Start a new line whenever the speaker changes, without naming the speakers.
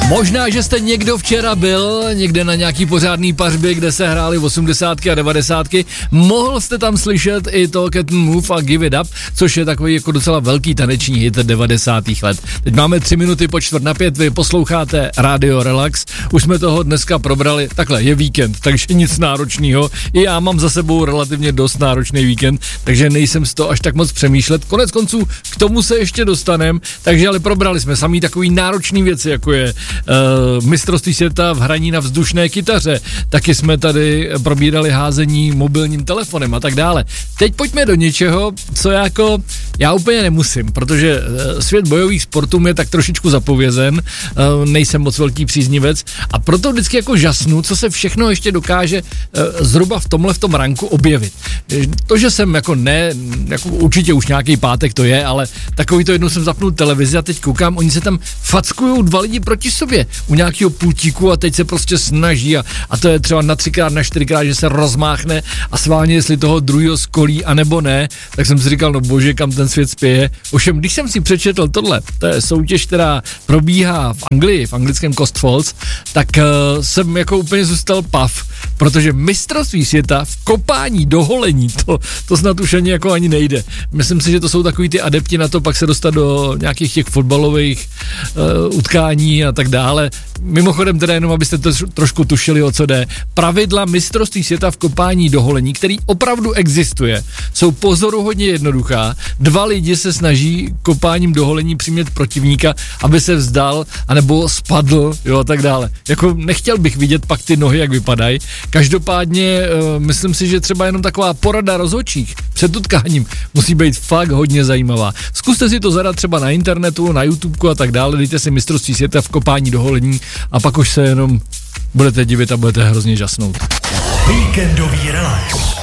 Možná, že jste někdo včera byl někde na nějaký pořádný pařbě, kde se hrály 80 a 90. Mohl jste tam slyšet i to Cat Move a Give It Up, což je takový jako docela velký taneční hit 90. let. Teď máme 3 minuty po 4:45, vy posloucháte Radio Relax. Už jsme toho dneska probrali, takhle je víkend, takže nic náročného. I já mám za sebou relativně dost náročný víkend, takže nejsem z toho až tak moc přemýšlet. Konec konců k tomu se ještě dostanem, takže ale probrali jsme samý takový náročný věci, jako je mistrovství světa v hraní na vzdušné kytaře. Taky jsme tady probírali házení mobilním telefonem a tak dále. Teď pojďme do něčeho, co já úplně nemusím, protože svět bojových sportů je tak trošičku zapovězen, nejsem moc velký příznivec a proto vždycky jako žasnu, co se všechno ještě dokáže zhruba v tom ranku objevit. To, že jsem jako určitě už nějaký pátek to je, ale takový to jednou jsem zapnul televizi a teď koukám, oni se tam fackujou 2 lidi proti sobě u nějakého pultíku a teď se prostě snaží a to je třeba na 3x, na 4x, že se rozmáchne a sválně, jestli toho druhýho skolí anebo ne, tak jsem si říkal, no bože, kam ten svět spěje. Ovšem, když jsem si přečetl tohle, to je soutěž, která probíhá v Anglii, v anglickém Coast Falls, tak jsem jako úplně zůstal pav, protože mistrovství světa v kopání do holení, to snad už ani nejde. Myslím si, že to jsou takový ty adepti na to pak se dostat do nějakých těch fotbalových utkání a tak dále. Mimochodem teda jenom, abyste to trošku tušili, o co jde. Pravidla mistrovství světa v kopání do holení, který opravdu existuje, jsou pozoruhodně jednoduchá. 2 lidi se snaží kopáním do holení přimět protivníka, aby se vzdal, anebo spadl, jo, a tak dále. Jako nechtěl bych vidět pak ty nohy, jak vypadají. Každopádně myslím si, že třeba jenom taková porada rozhodčích před utkáním musí být fakt hodně zajímavá. Zkuste si to zadat třeba na internetu, na YouTubeku a tak dále, dejte si mistrovství světa v kopání do holení a pak už se jenom budete divit a budete hrozně žasnout.
Víkendový relax.